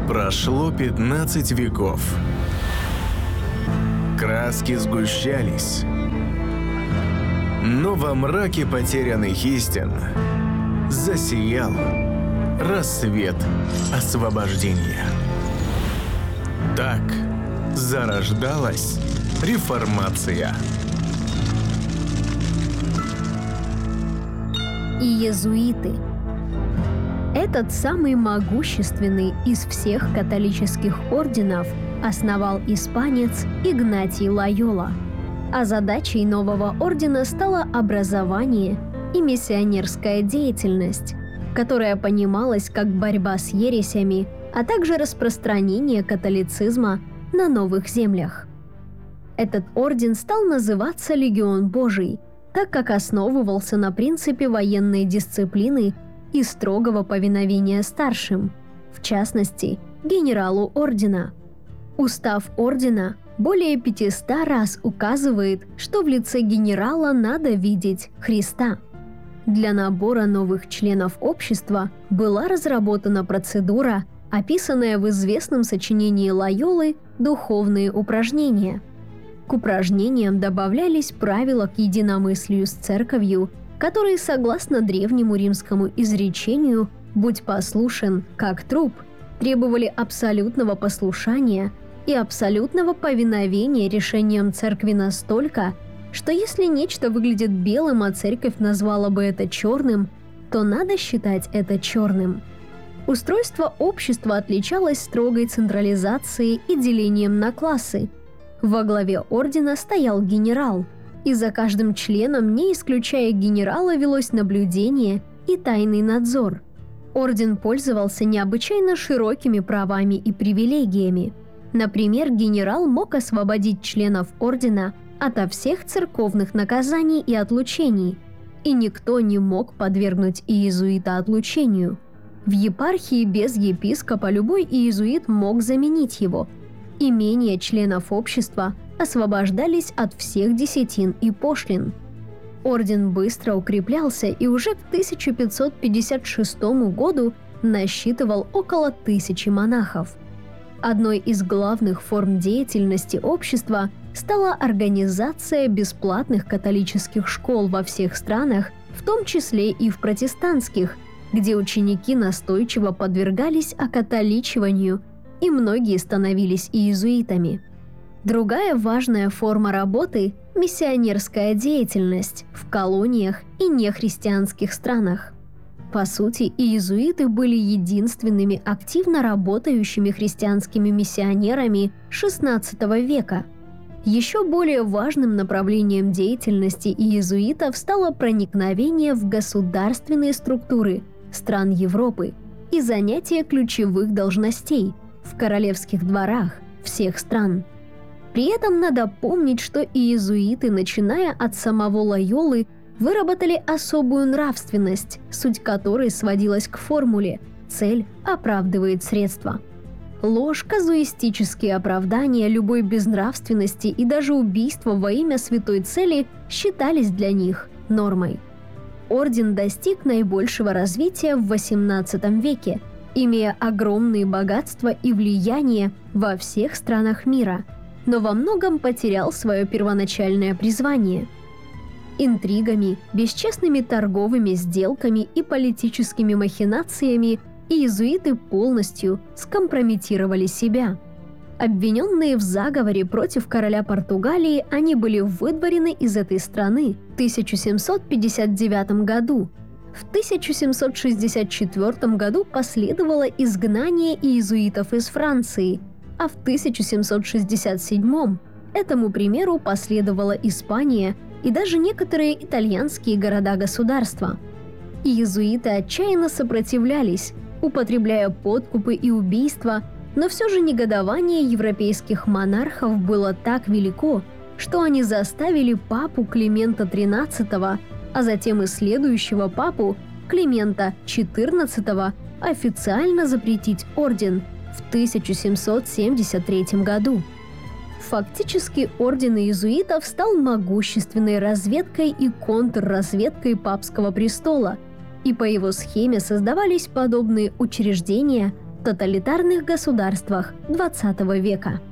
Прошло 15 веков. Краски сгущались. Но во мраке потерянных истин засиял рассвет освобождения. Так зарождалась реформация. Иезуиты. Этот самый могущественный из всех католических орденов основал испанец Игнатий Лойола. А задачей нового ордена стало образование и миссионерская деятельность, которая понималась как борьба с ересями, а также распространение католицизма на новых землях. Этот орден стал называться Легион Божий, так как основывался на принципе военной дисциплины и строгого повиновения старшим, в частности, генералу ордена. Устав ордена более 500 раз указывает, что в лице генерала надо видеть Христа. Для набора новых членов общества была разработана процедура, описанная в известном сочинении Лойолы «Духовные упражнения». К упражнениям добавлялись правила к единомыслию с церковью, которые, согласно древнему римскому изречению «будь послушен, как труп», требовали абсолютного послушания и абсолютного повиновения решениям церкви настолько, что если нечто выглядит белым, а церковь назвала бы это черным, то надо считать это черным. Устройство общества отличалось строгой централизацией и делением на классы. Во главе ордена стоял генерал, и за каждым членом, не исключая генерала, велось наблюдение и тайный надзор. Орден пользовался необычайно широкими правами и привилегиями. Например, генерал мог освободить членов ордена ото всех церковных наказаний и отлучений, и никто не мог подвергнуть иезуита отлучению. В епархии без епископа любой иезуит мог заменить его. Имения членов общества освобождались от всех десятин и пошлин. Орден быстро укреплялся и уже к 1556 году насчитывал около 1000 монахов. Одной из главных форм деятельности общества стала организация бесплатных католических школ во всех странах, в том числе и в протестантских, где ученики настойчиво подвергались окатоличиванию, и многие становились иезуитами. Другая важная форма работы – миссионерская деятельность в колониях и нехристианских странах. По сути, иезуиты были единственными активно работающими христианскими миссионерами XVI века. Еще более важным направлением деятельности иезуитов стало проникновение в государственные структуры стран Европы и занятие ключевых должностей в королевских дворах всех стран. При этом надо помнить, что иезуиты, начиная от самого Лойолы, выработали особую нравственность, суть которой сводилась к формуле «цель оправдывает средства». Ложь, казуистические оправдания любой безнравственности и даже убийства во имя святой цели считались для них нормой. Орден достиг наибольшего развития в XVIII веке, имея огромные богатства и влияние во всех странах мира, но во многом потерял свое первоначальное призвание. Интригами, бесчестными торговыми сделками и политическими махинациями иезуиты полностью скомпрометировали себя. Обвиненные в заговоре против короля Португалии, они были выдворены из этой страны в 1759 году. В 1764 году последовало изгнание иезуитов из Франции, а в 1767 этому примеру последовала Испания и даже некоторые итальянские города-государства. Иезуиты отчаянно сопротивлялись, употребляя подкупы и убийства, но все же негодование европейских монархов было так велико, что они заставили папу Климента XIII, а затем и следующего папу Климента XIV официально запретить орден в 1773 году. Фактически орден иезуитов стал могущественной разведкой и контрразведкой папского престола, и по его схеме создавались подобные учреждения в тоталитарных государствах XX века.